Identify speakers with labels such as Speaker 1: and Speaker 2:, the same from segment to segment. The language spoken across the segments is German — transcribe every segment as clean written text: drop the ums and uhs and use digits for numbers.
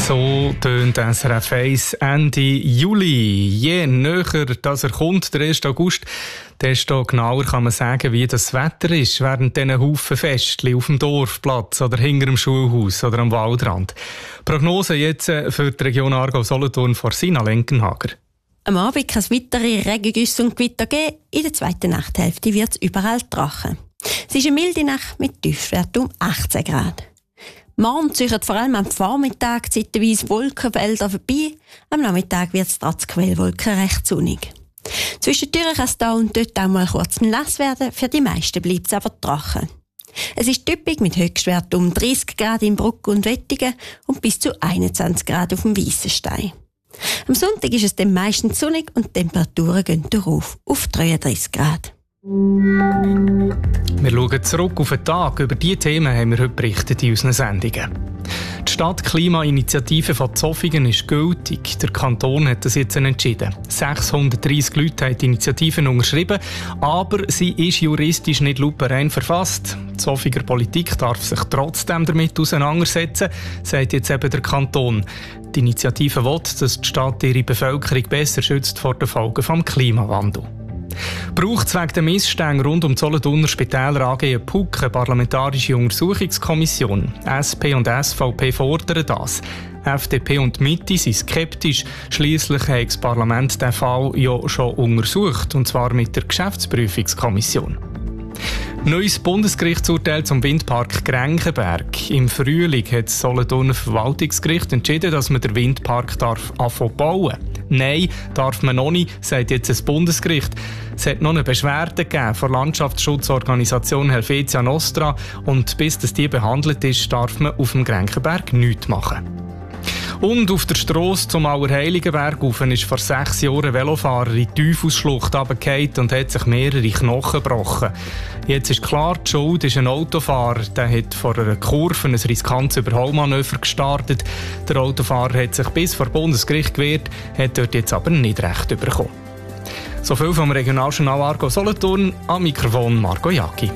Speaker 1: So tönt SRF 1 Ende Juli. Je näher dass er kommt, der 1. August, desto genauer kann man sagen, wie das Wetter ist während diesen Haufen Festchen auf dem Dorfplatz oder hinter dem Schulhaus oder am Waldrand. Prognose jetzt für die Region Aargau-Solothurn von Sina Lenkenhager.
Speaker 2: Am Abend kann es weitere Regengüsse und Gewitter geben. In der zweiten Nachthälfte wird es überall trocken. Es ist eine milde Nacht mit Tiefstwert um 18 Grad. Morgen ziehen vor allem am Vormittag zeitweise Wolkenfelder vorbei. Am Nachmittag wird es trotz Quellwolken recht sonnig. Zwischendurch kann es da und dort auch mal kurz nass werden. Für die meisten bleibt es aber trocken. Es ist typisch mit Höchstwert um 30 Grad in Bruck und Wettingen und bis zu 21 Grad auf dem Weissenstein. Am Sonntag ist es dann meistens sonnig und die Temperaturen gehen auf 33 Grad.
Speaker 1: Wir schauen zurück auf den Tag. Über diese Themen haben wir heute berichtet in unseren Sendungen. Die Stadtklimainitiative von Zofingen ist gültig. Der Kanton hat das jetzt entschieden. 630 Leute haben die Initiative unterschrieben, aber sie ist juristisch nicht luperein verfasst. Die Zofinger Politik darf sich trotzdem damit auseinandersetzen, sagt jetzt eben der Kanton. Die Initiative will, dass die Stadt ihre Bevölkerung besser schützt vor den Folgen des Klimawandels. Braucht es wegen der Missstände rund um die Solothurner Spitäler AG eine PUC, eine parlamentarische Untersuchungskommission? SP und SVP fordern das. FDP und Mitte sind skeptisch. Schliesslich hat das Parlament den Fall ja schon untersucht, und zwar mit der Geschäftsprüfungskommission. Neues Bundesgerichtsurteil zum Windpark Gränchenberg. Im Frühling hat das Solothurner Verwaltungsgericht entschieden, dass man den Windpark anfangen bauen darf. Nein, darf man noch nicht, sagt jetzt das Bundesgericht. Es hat noch eine Beschwerde gegeben von der Landschaftsschutzorganisation Helvetia Nostra, und bis das die behandelt ist, darf man auf dem Gränchenberg nichts machen. Und auf der Strasse zum Allerheiligenberg ist vor 6 Jahren ein Velofahrer in die Teufelsschlucht runtergefallen und hat sich mehrere Knochen gebrochen. Jetzt ist klar, die Schuld ist ein Autofahrer. Der hat vor einer Kurve ein riskantes Überholmanöver gestartet. Der Autofahrer hat sich bis vor Bundesgericht gewehrt, hat dort jetzt aber nicht recht bekommen. So viel vom Regionaljournal Aargau-Solothurn. Am Mikrofon Marco Jacki.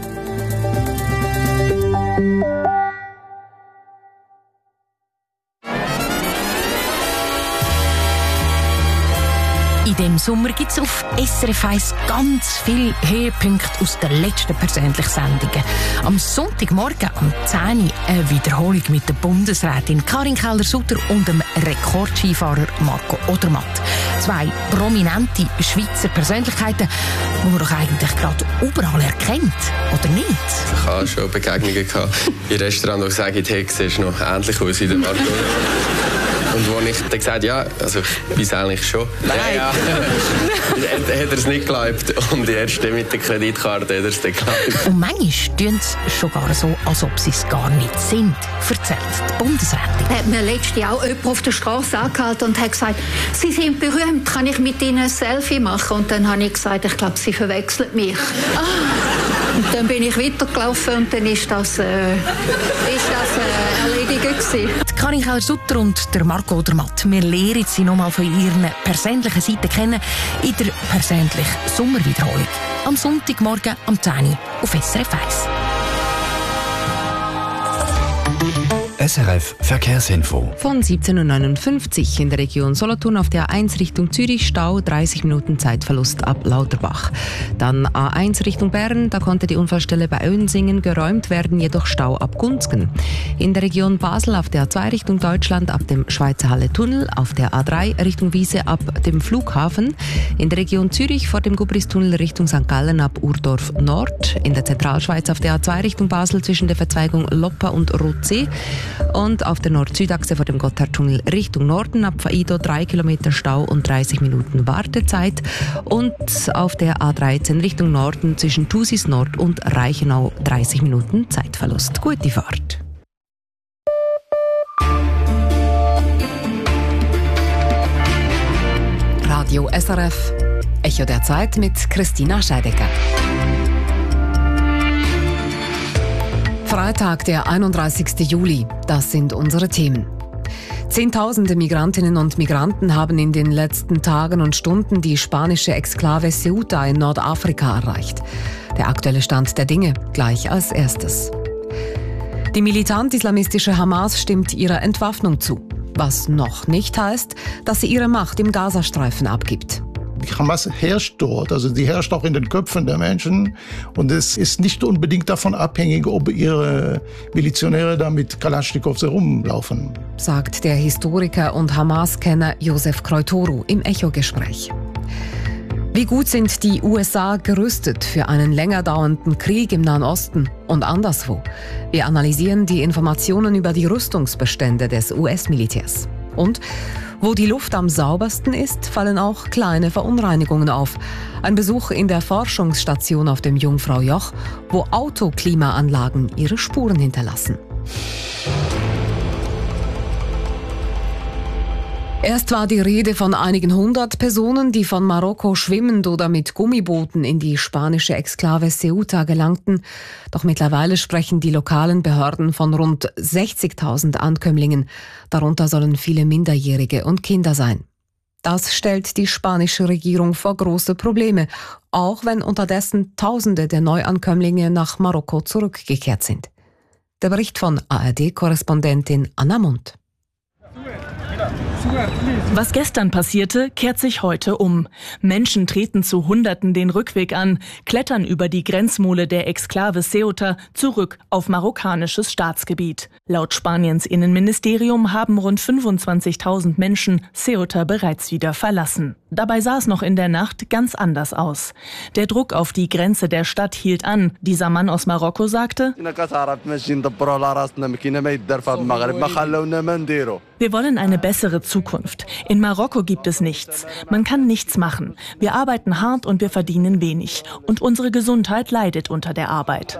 Speaker 3: In diesem Sommer gibt es auf SRF 1 ganz viele Höhepunkte aus den letzten persönlichen Sendungen. Am Sonntagmorgen um 10 Uhr eine Wiederholung mit der Bundesrätin Karin Keller-Sutter und dem Rekordskifahrer Marco Odermatt. 2 prominente Schweizer Persönlichkeiten, die man doch eigentlich gerade überall erkennt, oder nicht?
Speaker 4: Ich hatte schon Begegnungen in Restaurants, wo ich sage, hey, siehst noch ähnlich aus wie der Marco. Und wo ich dann gesagt habe, ja, also ich weiß eigentlich schon.
Speaker 3: Nein.
Speaker 4: Ja. Hat er es nicht geglaubt. Und erst mit der Kreditkarte hat er es dann geglaubt.
Speaker 3: Und manchmal tun sie sogar so, als ob sie es gar nicht sind, erzählt die Bundesrätin.
Speaker 5: Hat mir letztens auch jemand auf der Straße angehalten und hat gesagt, Sie sind berühmt, kann ich mit Ihnen ein Selfie machen? Und dann habe ich gesagt, ich glaube, Sie verwechseln mich. Und dann bin ich weitergelaufen und dann ist das erledigt gewesen.
Speaker 3: Karin Keller-Sutter und der Marco Odermatt. Wir lernen sie nochmal von ihren persönlichen Seiten kennen in der persönlichen Sommerwiederholung. Am Sonntagmorgen um 10 Uhr auf SRF 1.
Speaker 6: SRF Verkehrsinfo.
Speaker 7: Von 17.59 Uhr in der Region Solothurn auf der A1 Richtung Zürich Stau, 30 Minuten Zeitverlust ab Lauterbach. Dann A1 Richtung Bern, da konnte die Unfallstelle bei Oensingen geräumt werden, jedoch Stau ab Gunzgen. In der Region Basel auf der A2 Richtung Deutschland ab dem Schweizer Halle-Tunnel, auf der A3 Richtung Wiese ab dem Flughafen. In der Region Zürich vor dem Gubristunnel Richtung St. Gallen ab Urdorf Nord. In der Zentralschweiz auf der A2 Richtung Basel zwischen der Verzweigung Loppa und Rotsee. Und auf der Nord-Süd-Achse vor dem Gotthardtunnel Richtung Norden ab Faido 3 Kilometer Stau und 30 Minuten Wartezeit. Und auf der A13 Richtung Norden zwischen Thusis Nord und Reichenau 30 Minuten Zeitverlust. Gute Fahrt.
Speaker 8: Radio SRF, Echo der Zeit mit Christina Scheidecker. Freitag, der 31. Juli. Das sind unsere Themen. Zehntausende Migrantinnen und Migranten haben in den letzten Tagen und Stunden die spanische Exklave Ceuta in Nordafrika erreicht. Der aktuelle Stand der Dinge gleich als erstes. Die militant-islamistische Hamas stimmt ihrer Entwaffnung zu. Was noch nicht heißt, dass sie ihre Macht im Gazastreifen abgibt.
Speaker 6: Die Hamas herrscht dort, also die herrscht auch in den Köpfen der Menschen. Und es ist nicht unbedingt davon abhängig, ob ihre Milizionäre da mit Kalaschnikows herumlaufen.
Speaker 8: Sagt der Historiker und Hamas-Kenner Josef Kreutoru im Echo-Gespräch. Wie gut sind die USA gerüstet für einen länger dauernden Krieg im Nahen Osten und anderswo? Wir analysieren die Informationen über die Rüstungsbestände des US-Militärs. Und wo die Luft am saubersten ist, fallen auch kleine Verunreinigungen auf. Ein Besuch in der Forschungsstation auf dem Jungfraujoch, wo Autoklimaanlagen ihre Spuren hinterlassen. Erst war die Rede von einigen 100 Personen, die von Marokko schwimmend oder mit Gummibooten in die spanische Exklave Ceuta gelangten. Doch mittlerweile sprechen die lokalen Behörden von rund 60.000 Ankömmlingen. Darunter sollen viele Minderjährige und Kinder sein. Das stellt die spanische Regierung vor große Probleme, auch wenn unterdessen Tausende der Neuankömmlinge nach Marokko zurückgekehrt sind. Der Bericht von ARD-Korrespondentin Anna Mundt.
Speaker 9: Was gestern passierte, kehrt sich heute um. Menschen treten zu Hunderten den Rückweg an, klettern über die Grenzmole der Exklave Ceuta zurück auf marokkanisches Staatsgebiet. Laut Spaniens Innenministerium haben rund 25.000 Menschen Ceuta bereits wieder verlassen. Dabei sah es noch in der Nacht ganz anders aus. Der Druck auf die Grenze der Stadt hielt an. Dieser Mann aus Marokko sagte: Wir wollen eine bessere Zukunft. In Marokko gibt es nichts. Man kann nichts machen. Wir arbeiten hart und wir verdienen wenig. Und unsere Gesundheit leidet unter der Arbeit.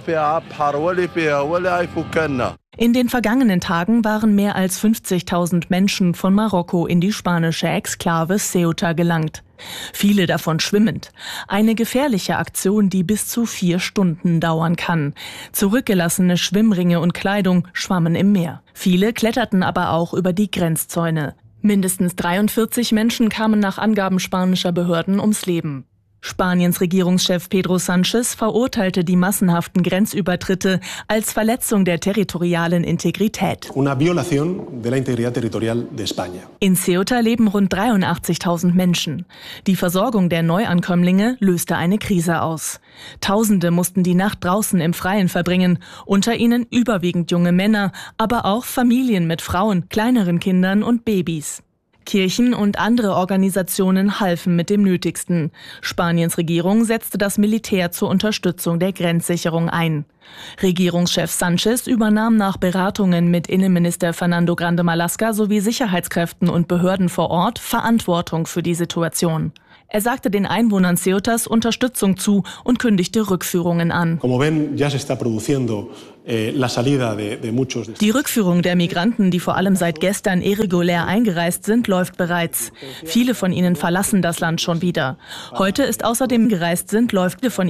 Speaker 9: In den vergangenen Tagen waren mehr als 50.000 Menschen von Marokko in die spanische Exklave Ceuta gelangt. Viele davon schwimmend. Eine gefährliche Aktion, die bis zu 4 Stunden dauern kann. Zurückgelassene Schwimmringe und Kleidung schwammen im Meer. Viele kletterten aber auch über die Grenzzäune. Mindestens 43 Menschen kamen nach Angaben spanischer Behörden ums Leben. Spaniens Regierungschef Pedro Sánchez verurteilte die massenhaften Grenzübertritte als Verletzung der territorialen Integrität. In Ceuta leben rund 83.000 Menschen. Die Versorgung der Neuankömmlinge löste eine Krise aus. Tausende mussten die Nacht draußen im Freien verbringen, unter ihnen überwiegend junge Männer, aber auch Familien mit Frauen, kleineren Kindern und Babys. Kirchen und andere Organisationen halfen mit dem Nötigsten. Spaniens Regierung setzte das Militär zur Unterstützung der Grenzsicherung ein. Regierungschef Sánchez übernahm nach Beratungen mit Innenminister Fernando Grande Marlaska sowie Sicherheitskräften und Behörden vor Ort Verantwortung für die Situation. Er sagte den Einwohnern Ceutas Unterstützung zu und kündigte Rückführungen an. Die Rückführung der Migranten, die vor allem seit gestern irregulär eingereist sind, läuft bereits. Viele von ihnen verlassen das Land schon wieder. Heute ist außerdem gereist sind, läuft von